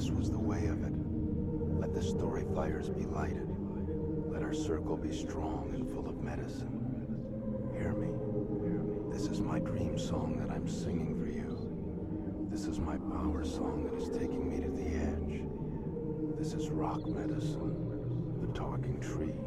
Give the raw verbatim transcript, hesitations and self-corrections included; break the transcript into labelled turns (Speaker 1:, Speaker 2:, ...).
Speaker 1: this was the way of it. Let the story fires be lighted. Let our circle be strong and full of medicine. Hear me. This is my dream song that I'm singing for you. This is my power song that is taking me to the edge. This is rock medicine, the talking tree.